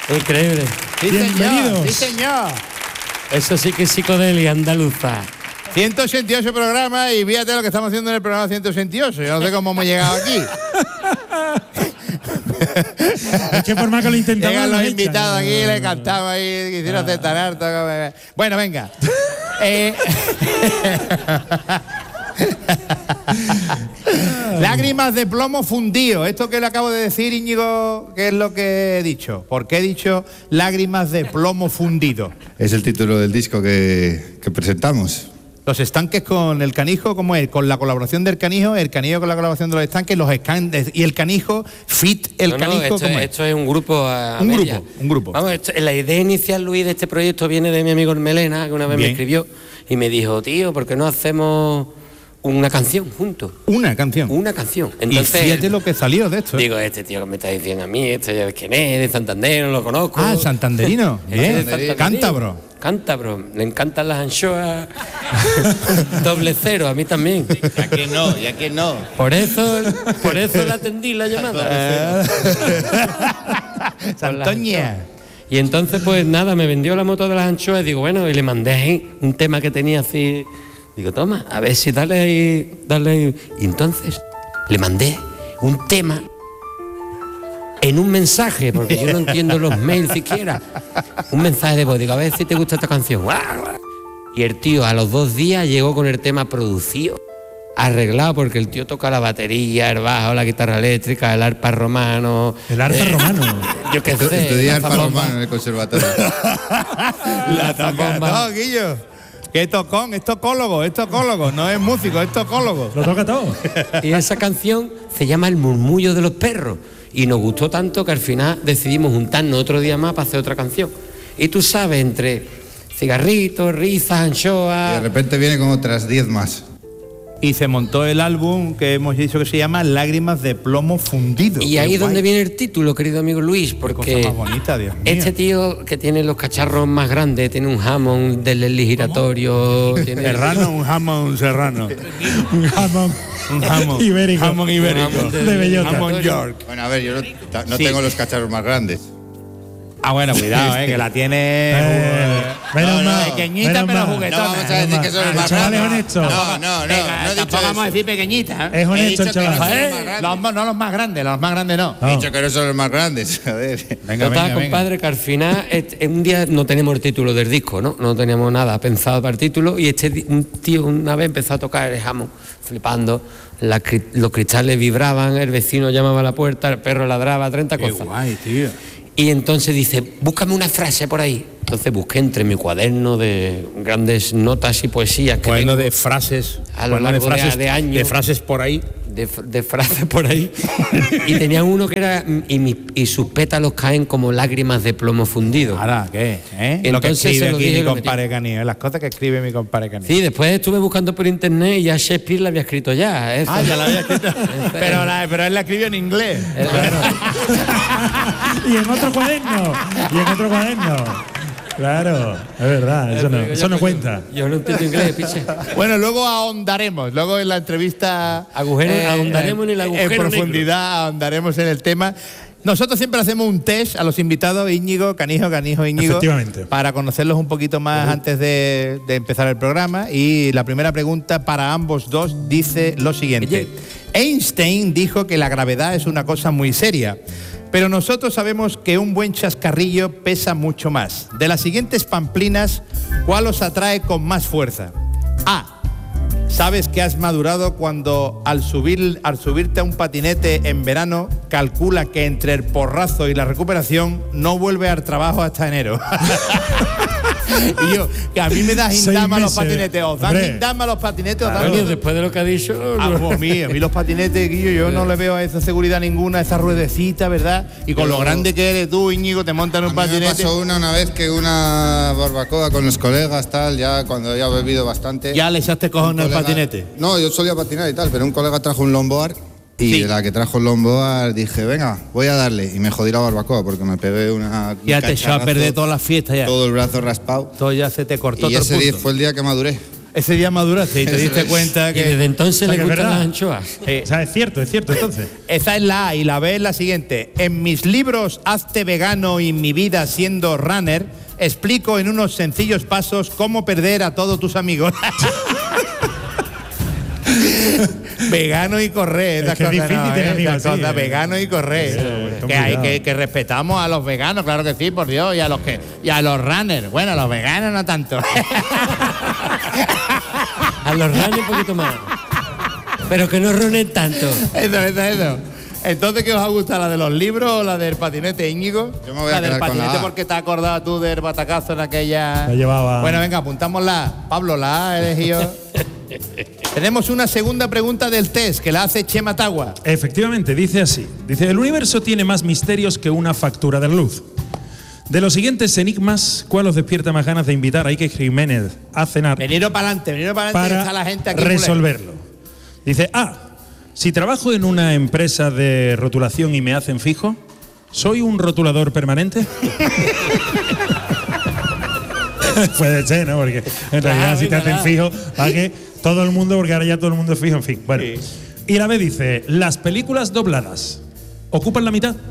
Increíble. Sí, señor, sí, señor. Eso sí que es psicodelia andaluza. 188 programas y fíjate lo que estamos haciendo en el programa 188. Yo no sé cómo hemos llegado aquí. Es que por más que lo intentamos. Llegan los invitados aquí, le cantamos ahí, quisieron aceptar harto. Bueno, venga. Lágrimas de plomo fundido. Esto que le acabo de decir, Íñigo, ¿qué es lo que he dicho? ¿Por qué he dicho lágrimas de plomo fundido? Es el título del disco que presentamos. Los estanques con el Canijo, ¿cómo es? Con la colaboración del Canijo, el Canijo con la colaboración de los estanques, los estanques y el Canijo, fit el Canijo, ¿cómo es? Esto es un grupo un grupo. Vamos, la idea inicial, Luis, de este proyecto viene de mi amigo Melena, que una vez me escribió y me dijo, tío, ¿por qué no hacemos una canción juntos? Una canción. Entonces, y fíjate lo que salió de esto. Digo, este tío que me está diciendo a mí, este ya ves quién es, de Santander, no lo conozco. Ah, santanderino. Bien. Cántabro, le encantan las anchoas. 00, a mí también. Ya que no. Por eso le atendí la llamada. Santoña. Y entonces, pues nada, me vendió la moto de las anchoas, digo, bueno, y le mandé ahí un tema que tenía así. Digo, toma, a ver si dale ahí. Y entonces le mandé un tema en un mensaje, porque yo no entiendo los mails siquiera. Un mensaje de voz, digo, a ver si te gusta esta canción. Y el tío a los 2 días llegó con el tema producido, arreglado, porque el tío toca la batería, el bajo, la guitarra eléctrica, el arpa romano. El arpa romano. Yo qué sé. Estudié arpa romano en el conservatorio. La toca, no, Guillo. Que es tocólogo, no es músico, es tocólogo. Lo toca todo. Y esa canción se llama El murmullo de los perros. Y nos gustó tanto que al final decidimos juntarnos otro día más para hacer otra canción. Y tú sabes, entre cigarritos, risas, anchoas. Y de repente viene con otras 10 más. Y se montó el álbum que hemos dicho que se llama Lágrimas de plomo fundido. Y ahí es donde viene el título, querido amigo Luis, porque cosa más bonita, Dios mío. Este tío que tiene los cacharros más grandes, tiene un Hammond del Leslie giratorio. Tiene un Hammond serrano. Un jamón ibérico. Jamón ibérico. De bellota. Jamón York. Bueno, a ver, yo no tengo los cacharros más grandes. Ah, bueno, cuidado, que la tiene pequeñita pero juguetona. No vamos a decir que son los más grandes. No, tampoco vamos a decir pequeñita. Es honesto el chaval. No los más grandes no. He dicho que no son los más grandes. Joder. Venga, compadre, que al final, un día no tenemos el título del disco, ¿no? No teníamos nada pensado para el título y un tío una vez empezó a tocar el jamón, flipando. Los cristales vibraban, el vecino llamaba a la puerta, el perro ladraba, 30 cosas. Qué guay, tío. Y entonces dice, búscame una frase por ahí. Entonces busqué entre mi cuaderno de grandes notas y poesías. Cuaderno de frases. A lo largo de años. De frases por ahí. De frases por ahí. Y tenía uno que era, y sus pétalos caen como lágrimas de plomo fundido. Ahora, ¿qué? Entonces lo que escribe se lo aquí dije, mi compadre Canijo. Las cosas que escribe mi compadre Canijo. Sí, después estuve buscando por internet y ya Shakespeare la había escrito ya. Ah, ya la había escrito. pero él la escribió en inglés. Y en otro cuaderno. Claro, es verdad, eso no cuenta. Yo no entiendo inglés, piche. Bueno, luego ahondaremos, luego en la entrevista ahondaremos en el agujero en profundidad, negro. ahondaremos en el tema. Nosotros siempre hacemos un test a los invitados, Íñigo, Canijo, Íñigo, efectivamente, para conocerlos un poquito más antes de empezar el programa. Y la primera pregunta para ambos dos dice lo siguiente. Einstein dijo que la gravedad es una cosa muy seria. Pero nosotros sabemos que un buen chascarrillo pesa mucho más. De las siguientes pamplinas, ¿cuál os atrae con más fuerza? A. Sabes que has madurado cuando al subirte a un patinete en verano calcula que entre el porrazo y la recuperación no vuelve al trabajo hasta enero. Y yo, que a mí me da gindama los patinetes, os dan gindama los patinetes, os dan... Después de lo que ha dicho... A mí los patinetes, Guillo, yo no le veo a esa seguridad ninguna, a esa ruedecita, ¿verdad? Y con lo grande que eres tú, Íñigo, te montan un patinete. Me pasó una vez que una barbacoa con los colegas, tal, ya cuando ya he bebido bastante... ¿Ya le echaste cojones al patinete? No, yo solía patinar y tal, pero un colega trajo un longboard. Y de la que trajo el longboard dije, venga, voy a darle. Y me jodí la barbacoa porque me pegué una... Ya te echó a perder todas las fiestas ya. Todo el brazo raspado. Todo ya se te cortó. Y ese día fue el día que maduré. Ese día maduraste y te diste cuenta Y que... desde entonces O sea, le que es gustan verdad. las anchoas. O sea, es cierto entonces. Esa es la A y la B es la siguiente. En mis libros Hazte vegano y mi vida siendo runner, explico en unos sencillos pasos cómo perder a todos tus amigos. Vegano y correr, Es que es difícil tener amigos esas así, cosas, ¿eh? vegano y correr. es que hay complicado. que respetamos a los veganos, claro que sí, por Dios, y a los runners. Bueno, a los veganos no tanto. A los runners un poquito más. Pero que no ronen tanto. Eso. Entonces, ¿qué os ha gustado? ¿La de los libros o la del patinete, Íñigo? Yo me voy a la del quedar con patinete la A. porque te has acordado tú del batacazo en aquella... La llevaba. Bueno, venga, apuntamos la A. Pablo, la A he elegido. Tenemos una segunda pregunta del test que la hace Chema Tagua. Efectivamente, dice así. Dice, el universo tiene más misterios que una factura de luz. De los siguientes enigmas, ¿cuál os despierta más ganas de invitar a Iker Jiménez a cenar Veniros para adelante, que está la gente aquí. resolverlo? Dice, A, si trabajo en una empresa de rotulación y me hacen fijo, ¿soy un rotulador permanente? Puede ser, ¿no? Porque en realidad si te hacen fijo, ¿para qué? Todo el mundo, porque ahora ya todo el mundo es fijo, en fin. Bueno. Sí. Y la B dice, las películas dobladas, ¿ocupan la mitad?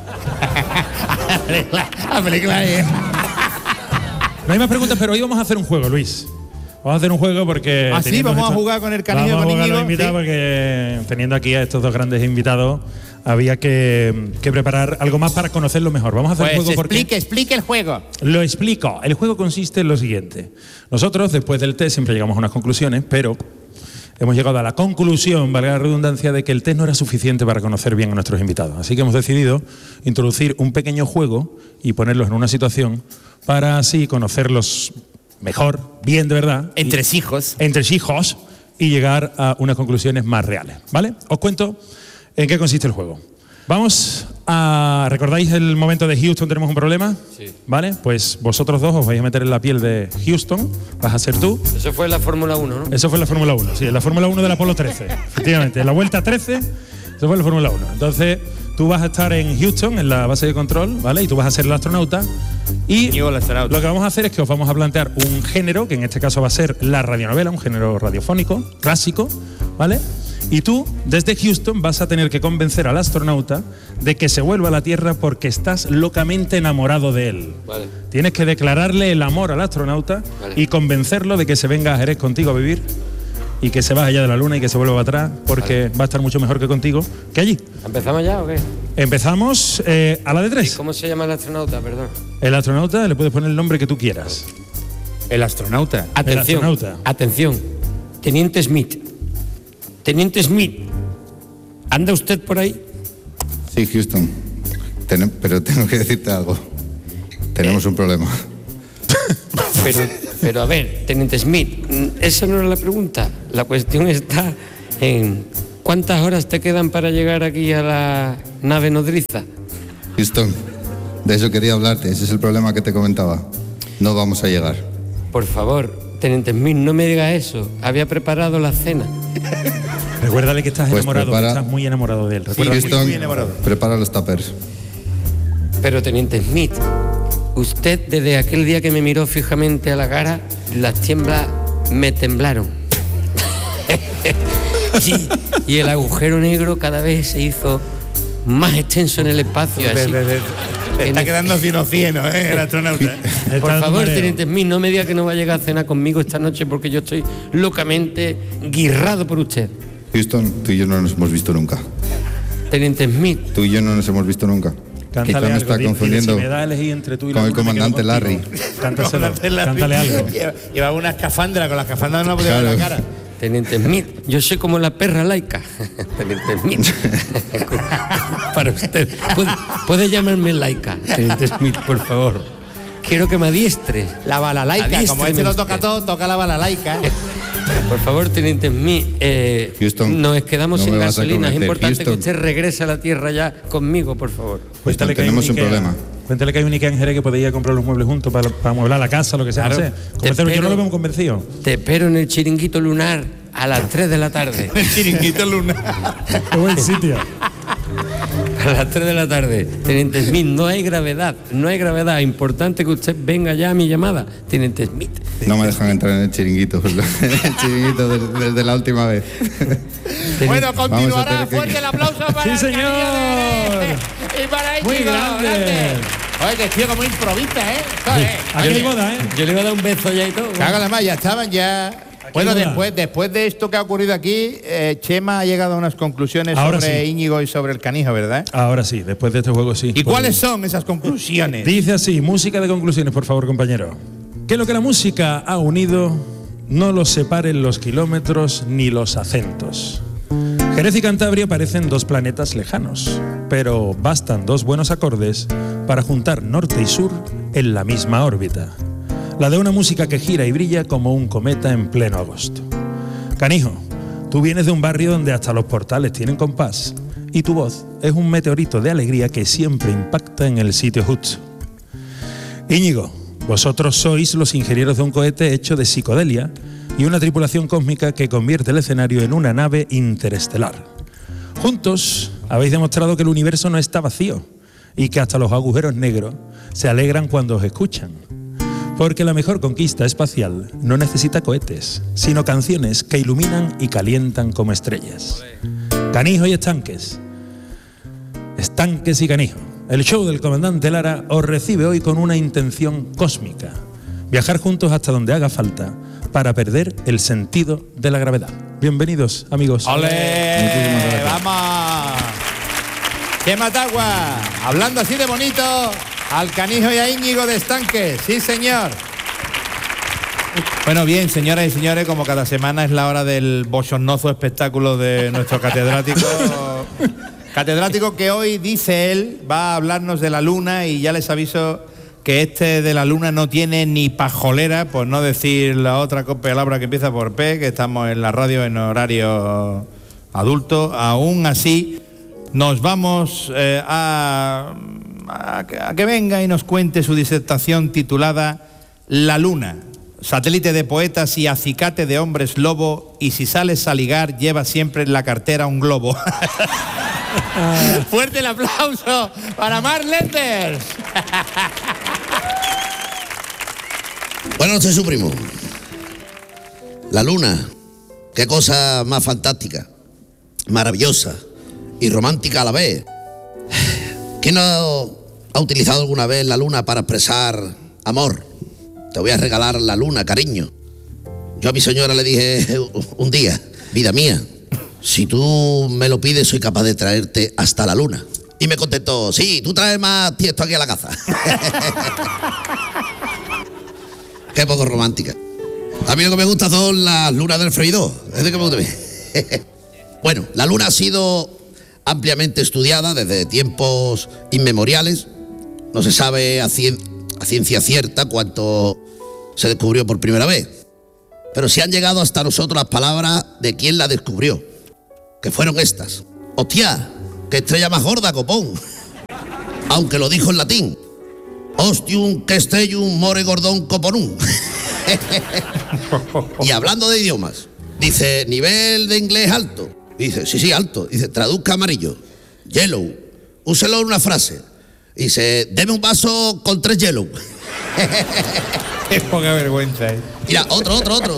La película es... No hay más preguntas, pero hoy vamos a hacer un juego, Luis. Vamos a hacer un juego porque... Ah, sí, teniendo vamos a jugar con el canillo Vamos a con jugar Íñigo, con los invitados sí. porque teniendo aquí a estos dos grandes invitados había que preparar algo más para conocerlo mejor. Vamos a hacer un Pues juego porque... explique el juego. Lo explico. El juego consiste en lo siguiente. Nosotros, después del test, siempre llegamos a unas conclusiones, pero hemos llegado a la conclusión, valga la redundancia, de que el test no era suficiente para conocer bien a nuestros invitados. Así que hemos decidido introducir un pequeño juego y ponerlos en una situación para así conocerlos mejor, bien de verdad. Entre hijos. Entre hijos y llegar a unas conclusiones más reales. ¿Vale? Os cuento en qué consiste el juego. Vamos a... ¿Recordáis el momento de Houston tenemos un problema? Sí. ¿Vale? Pues vosotros dos os vais a meter en la piel de Houston. Vas a ser tú. Eso fue en la Fórmula 1, ¿no? Eso fue en la Fórmula 1. Sí, en la Fórmula 1 del Apolo 13. Efectivamente. En la vuelta 13, eso fue en la Fórmula 1. Entonces, tú vas a estar en Houston, en la base de control, ¿vale? Y tú vas a ser el astronauta. Y Íñigo, el astronauta. lo que vamos a hacer es que os vamos a plantear un género, que en este caso va a ser la radionovela, un género radiofónico, clásico, ¿vale? Y tú, desde Houston, vas a tener que convencer al astronauta de que se vuelva a la Tierra porque estás locamente enamorado de él. Vale. Tienes que declararle el amor al astronauta Vale. y convencerlo de que se venga a Jerez contigo a vivir y que se vaya allá de la Luna y que se vuelva atrás porque va a estar mucho mejor que contigo que allí. ¿Empezamos ya o qué? Empezamos a la de 3. ¿Cómo se llama el astronauta? Perdón. El astronauta le puedes poner el nombre que tú quieras. El astronauta. Atención. astronauta. Atención. Teniente Smith. Teniente Smith. ¿Anda usted por ahí? Sí, Houston. Pero tengo que decirte algo. Tenemos un problema. Pero a ver, Teniente Smith, esa no era la pregunta. La cuestión está en ¿cuántas horas te quedan para llegar aquí a la nave nodriza? Houston, de eso quería hablarte. Ese es el problema que te comentaba. No vamos a llegar. Por favor, Teniente Smith, no me diga eso. Había preparado la cena. Recuérdale que estás Pues enamorado, prepara- que estás muy enamorado de él. Recuérdale que- Houston, muy enamorado. prepara los tuppers. Pero Teniente Smith, usted desde aquel día que me miró fijamente a la cara, las tiemblas me temblaron. y el agujero negro cada vez se hizo más extenso en el espacio. Así. Te está quedando cieno, el astronauta. Está Por dando favor, mareo. Teniente Smith, no me diga que no va a llegar a cenar conmigo esta noche porque yo estoy locamente guirrado por usted. Houston, tú y yo no nos hemos visto nunca. Teniente Smith, Tú y yo no nos hemos visto nunca. Cántale Quizá me algo, está dile, confundiendo. si me da a elegir entre tú y con la el Luna, me quedo comandante contigo. Cántaselo, cántale algo. Llevaba una escafandra, con la escafandra no podía ver la Claro. cara. Teniente Smith, yo soy como la perra laica. Teniente Smith. Para usted. ¿Puede llamarme laica, Teniente Smith, por favor? Quiero que me adiestre. La balalaica, como Adiéstreme este lo usted. toca todo, toca la balalaica. Por favor, Teniente Smith, Houston, nos quedamos no sin me vas a gasolina. Es convencer. importante Houston. que usted regrese a la Tierra ya conmigo, por favor. Cuéntale que hay tenemos un Ikea. problema. Cuéntale que hay un Ikea en Jerez que podéis ir a comprar los muebles juntos para amueblar la casa, lo que sea, Claro. no sé. Convencelo, yo no lo veo convencido. Te espero en el chiringuito lunar a las 3 de la tarde. El chiringuito lunar. Qué buen sitio. a las 3 de la tarde. Teniente Smith, no hay gravedad. Importante que usted venga ya a mi llamada, Teniente Smith. No me dejan entrar en el chiringuito, el chiringuito desde la última vez. Bueno, continuará. que... Fuerte el aplauso para ¡Sí, señor! Y para Muy Íñigo, grande. Oye, que tío como improvisa, ¿eh? Aquí hay boda, ¿eh? Yo le iba a dar un beso ya y todo. Caga la malla, estaban ya. Bueno, después de esto que ha ocurrido aquí, Chema ha llegado a unas conclusiones Ahora sobre sí. Íñigo y sobre el canijo, ¿verdad? Ahora sí, después de este juego sí. ¿Y cuáles son esas conclusiones? Dice así, música de conclusiones, por favor, compañero. Que lo que la música ha unido no los separen los kilómetros ni los acentos. Jerez y Cantabria parecen dos planetas lejanos, pero bastan dos buenos acordes para juntar norte y sur en la misma órbita. La de una música que gira y brilla como un cometa en pleno agosto. Canijo, tú vienes de un barrio donde hasta los portales tienen compás y tu voz es un meteorito de alegría que siempre impacta en el sitio justo. Íñigo, vosotros sois los ingenieros de un cohete hecho de psicodelia y una tripulación cósmica que convierte el escenario en una nave interestelar. Juntos habéis demostrado que el universo no está vacío y que hasta los agujeros negros se alegran cuando os escuchan. Porque la mejor conquista espacial no necesita cohetes, sino canciones que iluminan y calientan como estrellas. Canijo y estanques. Estanques y Canijo. El show del comandante Lara os recibe hoy con una intención cósmica. Viajar juntos hasta donde haga falta para perder el sentido de la gravedad. Bienvenidos, amigos. ¡Olé! ¡Vamos! Chema Tagua, hablando así de bonito al Canijo y a Íñigo de Estanques. Sí, señor. Bueno, bien, señoras y señores, como cada semana es la hora del bochornoso espectáculo de nuestro catedrático. Catedrático que hoy, dice él, va a hablarnos de la luna, y ya les aviso que este de la luna no tiene ni pajolera, por no decir la otra palabra que empieza por P, que estamos en la radio en horario adulto. Aún así, nos vamos a que venga y nos cuente su disertación titulada La Luna, satélite de poetas y acicate de hombres lobo, y si sales a ligar lleva siempre en la cartera un globo. Fuerte el aplauso para Mark Lenders. Buenas noches, su primo. La luna, qué cosa más fantástica, maravillosa y romántica a la vez. ¿Quién no ha utilizado alguna vez la luna para expresar amor? Te voy a regalar la luna, cariño. Yo a mi señora le dije un día, vida mía, si tú me lo pides soy capaz de traerte hasta la luna. Y me contestó, sí, tú traes más tiesto aquí a la caza. Qué poco romántica. A mí lo que me gusta son las lunas del freidor. Es de que me gusta. Bueno, la luna ha sido ampliamente estudiada desde tiempos inmemoriales. No se sabe a ciencia cierta cuánto se descubrió por primera vez. Pero sí han llegado hasta nosotros las palabras de quien la descubrió, que fueron estas. Hostia, qué estrella más gorda, copón. Aunque lo dijo en latín. Ostium, castellum, more gordón, coponum. Y hablando de idiomas, dice, nivel de inglés alto. Dice, sí, alto. Dice, traduzca amarillo. Yellow. Úselo en una frase. Dice, deme un vaso con 3 yellow. Qué poca vergüenza, ¿eh? Mira, otro. Otro.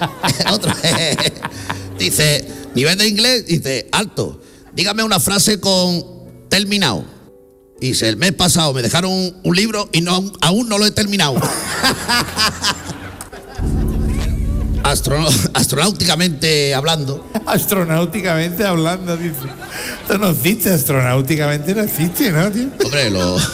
Dice, nivel de inglés, dice, alto. Dígame una frase con terminado. Dice, el mes pasado me dejaron un libro y aún no lo he terminado. Astronáuticamente hablando. Astronáuticamente hablando, dice. Esto no existe, astronáuticamente no existe, ¿no, tío? Hombre,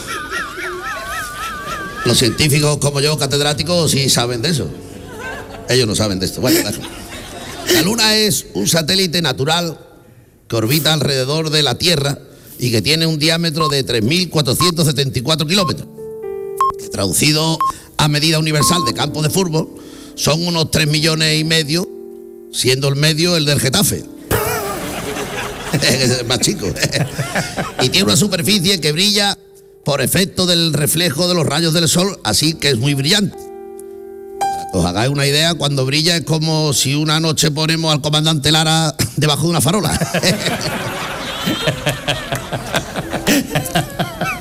los científicos como yo, catedráticos, sí saben de eso. Ellos no saben de esto. Bueno, la Luna es un satélite natural que orbita alrededor de la Tierra y que tiene un diámetro de 3.474 kilómetros. Traducido a medida universal de campo de fútbol, son unos 3,5 millones, siendo el medio el del Getafe. Es más chico. Y tiene una superficie que brilla por efecto del reflejo de los rayos del sol, así que es muy brillante. Os hagáis una idea, cuando brilla es como si una noche ponemos al comandante Lara debajo de una farola.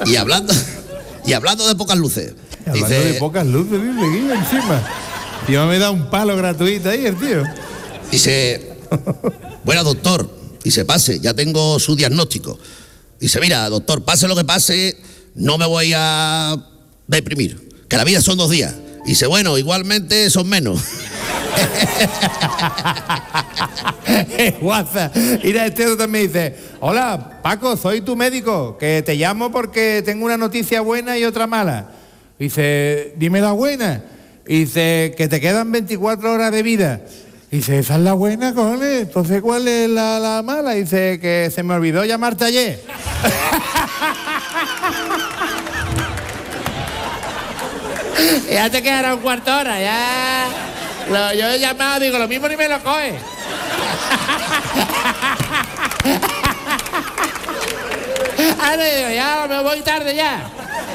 Y hablando de pocas luces. Hablando de pocas luces, dice, Guillo, encima. Tío, me da un palo gratuito ahí el tío. Dice, bueno, doctor, dice, pase, ya tengo su diagnóstico. Dice, mira, doctor, pase lo que pase, no me voy a deprimir, que la vida son 2 días. Dice, bueno, igualmente son menos. Guaza. Mira, este otro también dice, hola, Paco, soy tu médico, que te llamo porque tengo una noticia buena y otra mala. Dice, dime la buena. Dice, que te quedan 24 horas de vida. Dice, esa es la buena, cojones. Entonces, ¿cuál es la mala? Dice, que se me olvidó llamarte ayer. Ya te quedará un cuarto de hora, ya. Yo he llamado, digo, lo mismo ni me lo coge. Ahora digo, ya me voy tarde ya.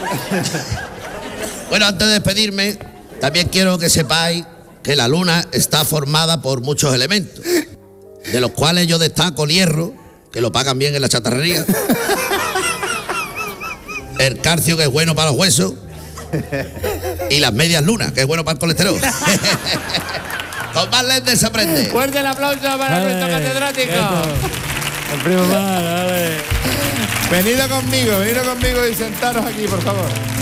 Bueno, antes de despedirme, también quiero que sepáis que la luna está formada por muchos elementos, de los cuales yo destaco el hierro, que lo pagan bien en la chatarrería, el calcio, que es bueno para los huesos, y las medias lunas, que es bueno para el colesterol. Con más lentes se aprende. Fuerte el aplauso para nuestro catedrático. El primo mal, dale. Venid conmigo y sentaros aquí, por favor.